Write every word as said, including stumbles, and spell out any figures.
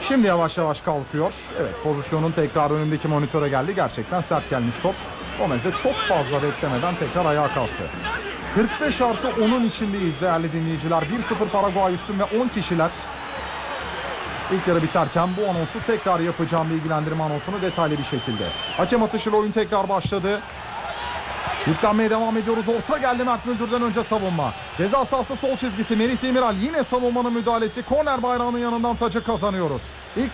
Şimdi yavaş yavaş kalkıyor. Evet, pozisyonun tekrar önündeki monitöre geldi. Gerçekten sert gelmiş top. Gomez de çok fazla beklemeden tekrar ayağa kalktı. kırk beş artı onun içindeyiz değerli dinleyiciler. bir sıfır Paraguay üstün ve on kişiler. İlk yarı biterken bu anonsu tekrar yapacağım, bilgilendirme anonsunu detaylı bir şekilde. Hakem atışıyla oyun tekrar başladı. Yüklenmeye devam ediyoruz. Orta geldi Mert Müldür'den önce savunma. Ceza sahası sol çizgisi Merih Demiral, yine savunmanın müdahalesi. Korner bayrağının yanından tacı kazanıyoruz. İlk